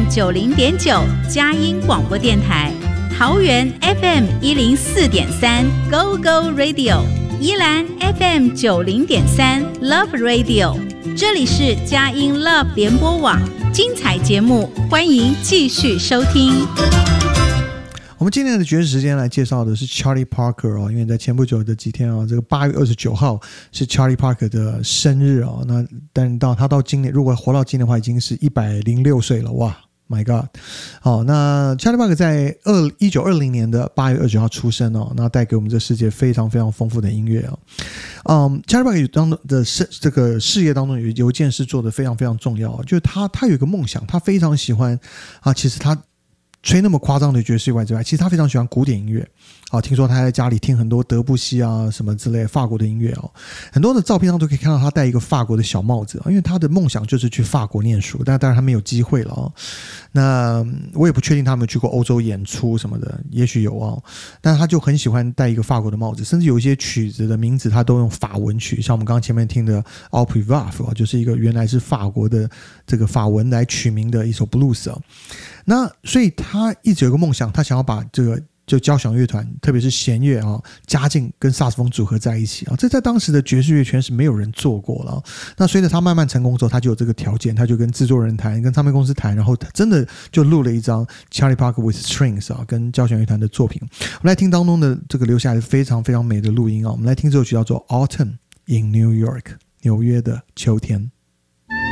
90.9 佳音广播电台，桃园 FM 104.3 Go Go Radio， 宜兰 FM 90.3 Love Radio， 这里是佳音 Love 联播网，精彩节目欢迎继续收听。 我们今天的爵士时间来介绍的是 Charlie Parker 因为在前不久的几天这个8月29号是 Charlie Parker 的生日那但他到今年如果活到今年的话已经是106岁了，哇 My God。 那 Charlie Parker 在1920年的8月29号出生那带给我们这世界非常非常丰富的音乐Charlie Parker 的这个事业当中有一件事做得非常非常重要就是他有一个梦想，他非常喜欢其实他吹那么夸张的爵士以外之外，其实他非常喜欢古典音乐听说他在家里听很多德布西什么之类法国的音乐很多的照片上都可以看到他戴一个法国的小帽子因为他的梦想就是去法国念书，但当然他没有机会了那我也不确定他有没有去过欧洲演出什么的，也许有但他就很喜欢戴一个法国的帽子，甚至有一些曲子的名字他都用法文曲，像我们刚刚前面听的 Au Privat 就是一个原来是法国的这个法文来取名的一首 blues那所以他一直有个梦想，他想要把这个就交响乐团特别是弦乐加进跟萨克斯风组合在一起这在当时的爵士乐圈是没有人做过了那随着他慢慢成功之后，他就有这个条件，他就跟制作人谈，跟唱片公司谈，然后他真的就录了一张 Charlie Parker with Strings 跟交响乐团的作品。我们来听当中的这个留下来非常非常美的录音我们来听这首曲叫做 Autumn in New York， 纽约的秋天。